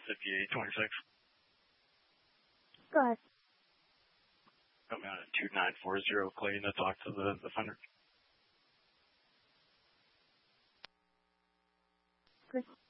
5826. Go ahead. Coming out at 2940, Clayton, to talk to the offender. Chris.